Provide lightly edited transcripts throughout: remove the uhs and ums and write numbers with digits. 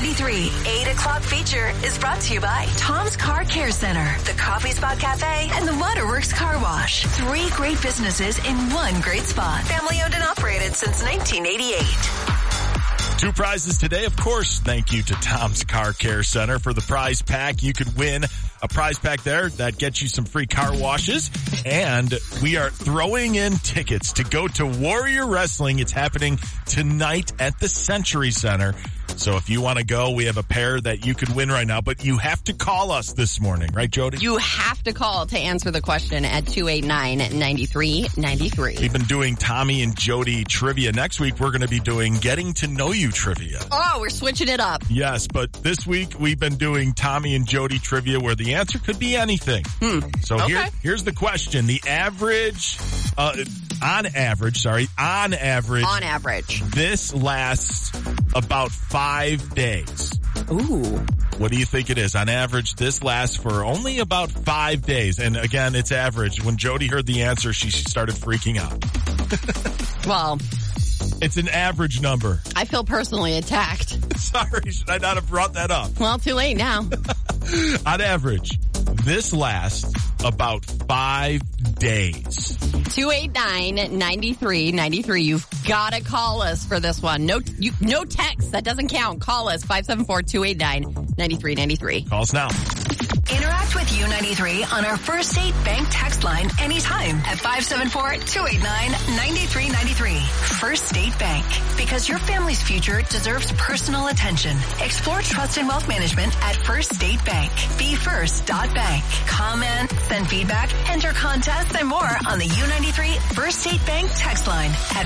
U93 8 o'clock feature is brought to you by Tom's Car Care Center, the Coffee Spot Cafe, and the Waterworks Car Wash. 3 great businesses in one great spot. Family owned and operated since 1988. 2 prizes today, of course. Thank you to Tom's Car Care Center for the prize pack. You could win a prize pack there that gets you some free car washes. And we are throwing in tickets to go to Warrior Wrestling. It's happening tonight at the Century Center. So if you want to go, we have a pair that you could win right now, but you have to call us this morning, right, Jody? You have to call to answer the question at 289-9393. We've been doing Tommy and Jody trivia. Next week, we're going to be doing Getting to Know You trivia. Oh, we're switching it up. Yes, but this week we've been doing Tommy and Jody trivia where the answer could be anything. So here's the question. The average, on average, this lasts about 5 days. Ooh. What do you think it is? On average, this lasts for only about 5 days. And again, it's average. When Jody heard the answer, she started freaking out. Well, it's an average number. I feel personally attacked. Sorry, should I not have brought that up? Well, too late now. On average, this lasts about 5 days. 289-9393. You've got to call us for this one. No text. That doesn't count. Call us 574-289-9393. Call us now. Interact with U93 on our First State Bank text line anytime at 574-289-9393. First State Bank. Because your family's future deserves personal attention. Explore trust and wealth management at First State Bank. BeFirst.bank. Comment, send feedback, enter contests, and more on the U93 First State Bank text line at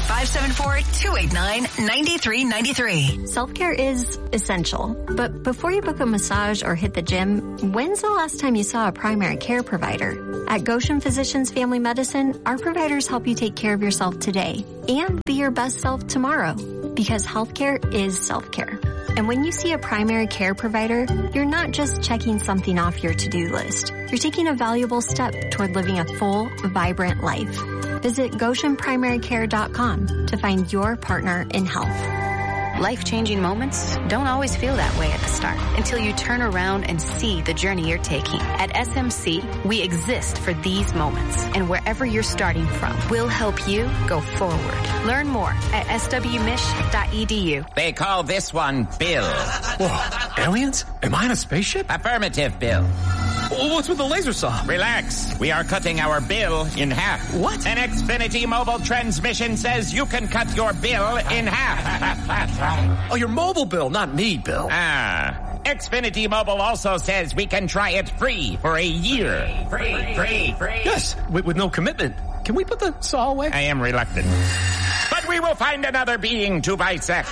574-289-9393. Self-care is essential, but before you book a massage or hit the gym, when's the last time you saw a primary care provider? At Goshen Physicians Family Medicine, our providers help you take care of yourself today and be your best self tomorrow, because healthcare is self-care. And when you see a primary care provider, you're not just checking something off your to-do list. You're taking a valuable step toward living a full, vibrant life. Visit GoshenPrimaryCare.com to find your partner in health. Life-changing moments don't always feel that way at the start until you turn around and see the journey you're taking. At SMC, we exist for these moments, and wherever you're starting from, we'll help you go forward. Learn more at swmich.edu. They call this one Bill. Whoa, aliens? Am I in a spaceship? Affirmative, Bill. What's with the laser saw? Relax. We are cutting our bill in half. What? An Xfinity mobile transmission says you can cut your bill in half. Oh, your mobile bill, not me, Bill. Xfinity Mobile also says we can try it free for a year. Free. Yes, with no commitment. Can we put the saw away? I am reluctant. But we will find another being to bisect.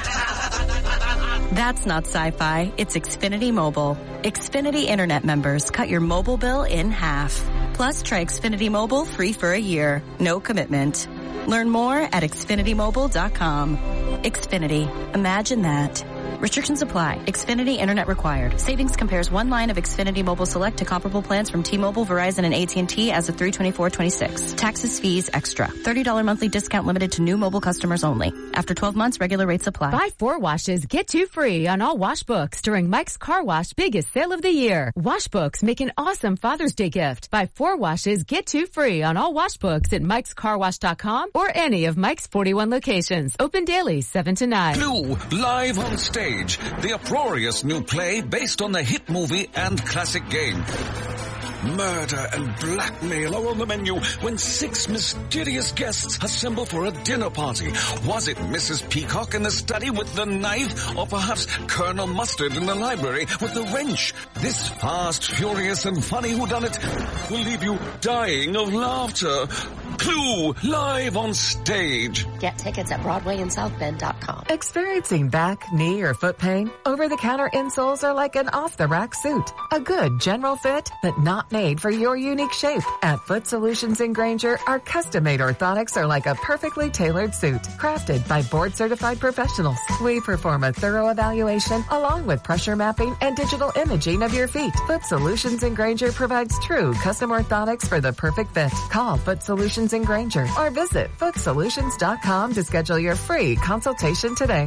That's not sci-fi. It's Xfinity Mobile. Xfinity Internet members cut your mobile bill in half. Plus, try Xfinity Mobile free for a year. No commitment. Learn more at XfinityMobile.com. Xfinity. Imagine that. Restrictions apply. Xfinity Internet required. Savings compares one line of Xfinity Mobile Select to comparable plans from T-Mobile, Verizon, and AT&T as of 3/24/26. Taxes, fees, extra. $30 monthly discount limited to new mobile customers only. After 12 months, regular rates apply. Buy 4 washes, get 2 free on all wash books during Mike's Car Wash biggest sale of the year. Wash books make an awesome Father's Day gift. Buy 4 washes, get 2 free on all wash books at mikescarwash.com or any of Mike's 41 locations. Open daily, 7 to 9. Clue, live on stage. The uproarious new play based on the hit movie and classic game. Murder and blackmail are on the menu when 6 mysterious guests assemble for a dinner party. Was it Mrs. Peacock in the study with the knife, or perhaps Colonel Mustard in the library with the wrench? This fast, furious, and funny whodunit will leave you dying of laughter. Clue, live on stage. Get tickets at BroadwayandSouthBend.com. Experiencing back, knee, or foot pain? Over-the-counter insoles are like an off-the-rack suit. A good general fit, but not made for your unique shape. At Foot Solutions in Granger, our custom-made orthotics are like a perfectly tailored suit, crafted by board-certified professionals. We perform a thorough evaluation along with pressure mapping and digital imaging of your feet. Foot Solutions in Granger provides true custom orthotics for the perfect fit. Call Foot Solutions in Granger or visit footsolutions.com to schedule your free consultation today.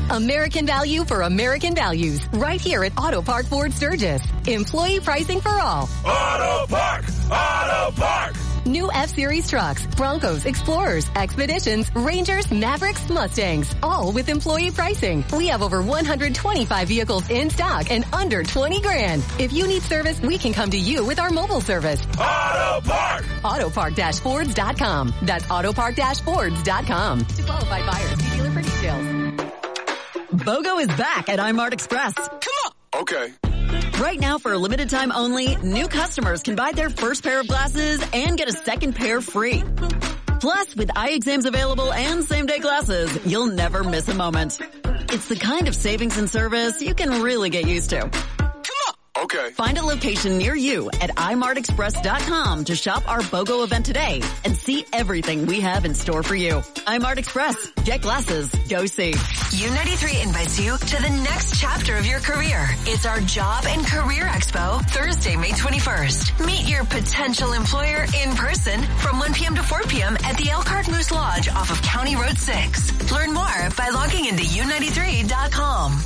American value for American values. Right here at Auto Park Ford Sturgis. Employee pricing for all. Auto Park! Auto Park! New F-Series trucks, Broncos, Explorers, Expeditions, Rangers, Mavericks, Mustangs. All with employee pricing. We have over 125 vehicles in stock and under 20 grand. If you need service, we can come to you with our mobile service. Auto Park! Autopark-Fords.com. That's Autopark-Fords.com. To qualified buyers, see dealer for details. BOGO is back at iMart Express. Come on. Okay. Right now, for a limited time only, new customers can buy their first pair of glasses and get a second pair free. Plus, with eye exams available and same-day glasses, you'll never miss a moment. It's the kind of savings and service you can really get used to. Okay. Find a location near you at imartexpress.com to shop our BOGO event today and see everything we have in store for you. iMart Express. Get glasses. Go see. U93 invites you to the next chapter of your career. It's our Job and Career Expo, Thursday, May 21st. Meet your potential employer in person from 1 p.m. to 4 p.m. at the Elkhart Moose Lodge off of County Road 6. Learn more by logging into U93.com.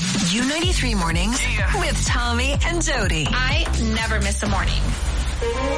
U93 mornings with Tommy and Jody. I never miss a morning.